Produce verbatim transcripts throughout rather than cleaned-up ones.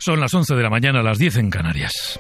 Son las once de la mañana, las diez en Canarias.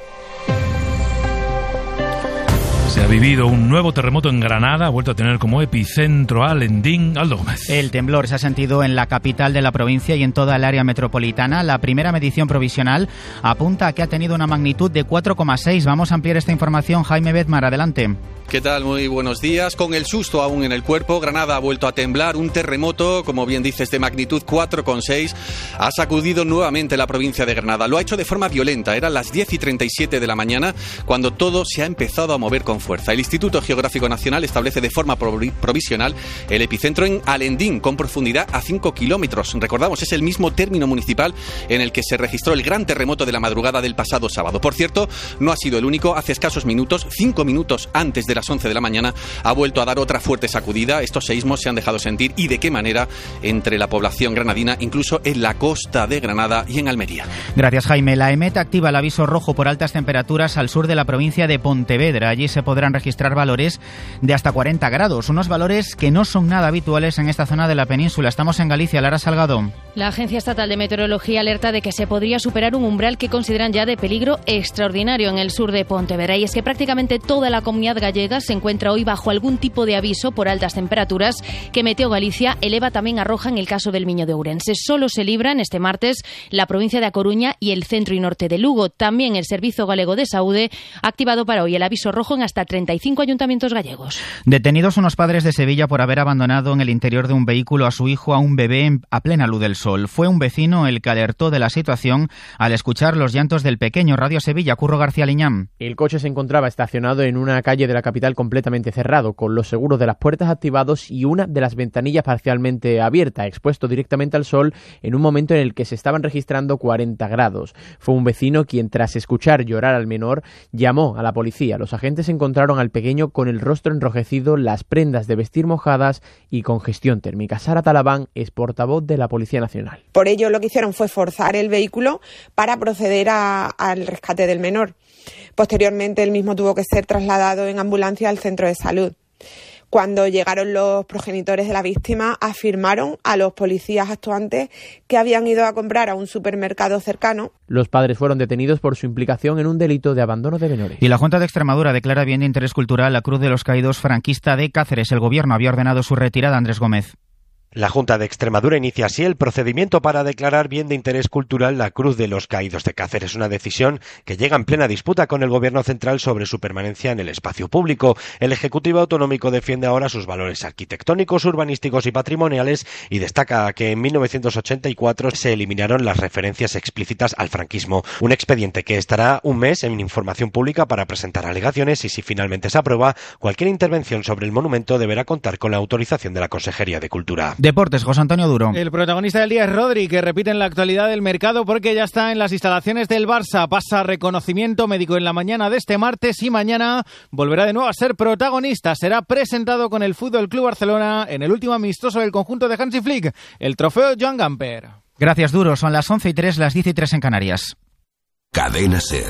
Se ha vivido un nuevo terremoto en Granada, ha vuelto a tener como epicentro a Alendín. Aldo Gómez. El temblor se ha sentido en la capital de la provincia y en toda el área metropolitana. La primera medición provisional apunta a que ha tenido una magnitud de cuatro coma seis. Vamos a ampliar esta información. Jaime Bedmar, adelante. ¿Qué tal? Muy buenos días. Con el susto aún en el cuerpo, Granada ha vuelto a temblar. Un terremoto, como bien dices, de magnitud cuatro coma seis, ha sacudido nuevamente la provincia de Granada. Lo ha hecho de forma violenta. Eran las diez y treinta y siete de la mañana cuando todo se ha empezado a mover con fuerza. El Instituto Geográfico Nacional establece de forma provisional el epicentro en Alendín, con profundidad a cinco kilómetros. Recordamos, es el mismo término municipal en el que se registró el gran terremoto de la madrugada del pasado sábado. Por cierto, no ha sido el único. Hace escasos minutos, cinco minutos antes de las once de la mañana, ha vuelto a dar otra fuerte sacudida. Estos seísmos se han dejado sentir, y de qué manera, entre la población granadina, incluso en la costa de Granada y en Almería. Gracias, Jaime. La EMET activa el aviso rojo por altas temperaturas al sur de la provincia de Pontevedra. Allí se podrán registrar valores de hasta cuarenta grados, unos valores que no son nada habituales en esta zona de la península. Estamos en Galicia. Lara Salgado. La Agencia Estatal de Meteorología alerta de que se podría superar un umbral que consideran ya de peligro extraordinario en el sur de Pontevedra, y es que prácticamente toda la comunidad gallega se encuentra hoy bajo algún tipo de aviso por altas temperaturas que Meteo Galicia eleva también a roja en el caso del Miño de Ourense. Solo se libran este martes la provincia de A Coruña y el centro y norte de Lugo. También el Servicio Galego de Saúde ha activado para hoy el aviso rojo en hasta treinta y cinco ayuntamientos gallegos. Detenidos unos padres de Sevilla por haber abandonado en el interior de un vehículo a su hijo a un bebé a plena luz del sol. Fue un vecino el que alertó de la situación al escuchar los llantos del pequeño. Radio Sevilla, Curro García Liñán. El coche se encontraba estacionado en una calle de la capital completamente cerrado, con los seguros de las puertas activados y una de las ventanillas parcialmente abierta, expuesto directamente al sol en un momento en el que se estaban registrando cuarenta grados. Fue un vecino quien, tras escuchar llorar al menor, llamó a la policía. Los agentes encontraron al pequeño con el rostro enrojecido, las prendas de vestir mojadas y congestión térmica. Sara Talabán es portavoz de la Policía Nacional. Por ello, lo que hicieron fue forzar el vehículo para proceder a, al rescate del menor. Posteriormente, el mismo tuvo que ser trasladado en ambulancia al centro de salud. Cuando llegaron los progenitores de la víctima, afirmaron a los policías actuantes que habían ido a comprar a un supermercado cercano. Los padres fueron detenidos por su implicación en un delito de abandono de menores. Y la Junta de Extremadura declara bien de interés cultural la Cruz de los Caídos franquista de Cáceres. El Gobierno había ordenado su retirada. Andrés Gómez. La Junta de Extremadura inicia así el procedimiento para declarar bien de interés cultural la Cruz de los Caídos de Cáceres, una decisión que llega en plena disputa con el Gobierno central sobre su permanencia en el espacio público. El Ejecutivo Autonómico defiende ahora sus valores arquitectónicos, urbanísticos y patrimoniales y destaca que en mil novecientos ochenta y cuatro se eliminaron las referencias explícitas al franquismo. Un expediente que estará un mes en información pública para presentar alegaciones y, si finalmente se aprueba, cualquier intervención sobre el monumento deberá contar con la autorización de la Consejería de Cultura. Deportes, José Antonio Duro. El protagonista del día es Rodri, que repite en la actualidad del mercado porque ya está en las instalaciones del Barça. Pasa reconocimiento médico en la mañana de este martes y mañana volverá de nuevo a ser protagonista. Será presentado con el Fútbol Club Barcelona en el último amistoso del conjunto de Hansi Flick, el trofeo Joan Gamper. Gracias, Duro. Son las once y tres, las diez y tres en Canarias. Cadena SER.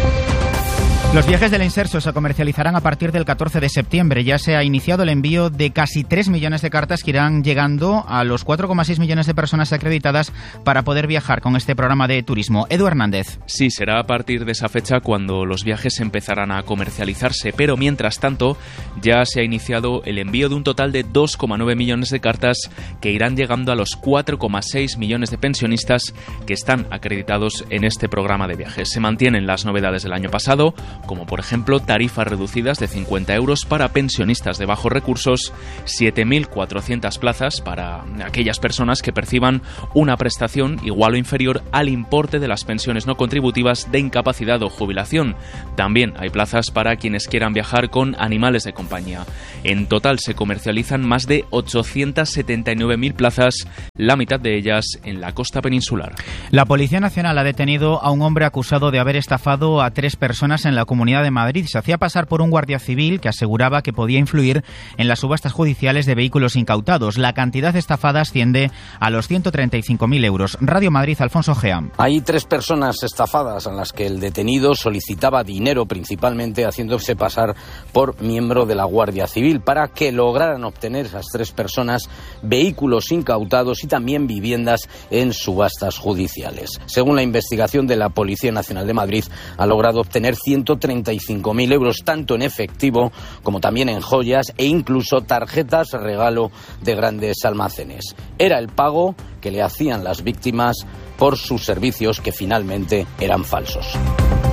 Los viajes del Inserso se comercializarán a partir del catorce de septiembre. Ya se ha iniciado el envío de casi tres millones de cartas que irán llegando a los cuatro coma seis millones de personas acreditadas para poder viajar con este programa de turismo. Edu Hernández. Sí, será a partir de esa fecha cuando los viajes empezarán a comercializarse, pero mientras tanto ya se ha iniciado el envío de un total de dos coma nueve millones de cartas que irán llegando a los cuatro coma seis millones de pensionistas que están acreditados en este programa de viajes. Se mantienen las novedades del año pasado, como por ejemplo tarifas reducidas de cincuenta euros para pensionistas de bajos recursos, siete mil cuatrocientas plazas para aquellas personas que perciban una prestación igual o inferior al importe de las pensiones no contributivas de incapacidad o jubilación. También hay plazas para quienes quieran viajar con animales de compañía. En total se comercializan más de ochocientas setenta y nueve mil plazas, la mitad de ellas en la costa peninsular. La Policía Nacional ha detenido a un hombre acusado de haber estafado a tres personas en la Comunidad de Madrid. Se hacía pasar por un guardia civil que aseguraba que podía influir en las subastas judiciales de vehículos incautados. La cantidad estafada asciende a los ciento treinta y cinco mil euros. Radio Madrid, Alfonso Gea. Hay tres personas estafadas a las que el detenido solicitaba dinero, principalmente haciéndose pasar por miembro de la Guardia Civil, para que lograran obtener esas tres personas vehículos incautados y también viviendas en subastas judiciales. Según la investigación de la Policía Nacional de Madrid, ha logrado obtener ciento treinta y cinco mil euros, tanto en efectivo como también en joyas e incluso tarjetas regalo de grandes almacenes. Era el pago que le hacían las víctimas por sus servicios, que finalmente eran falsos.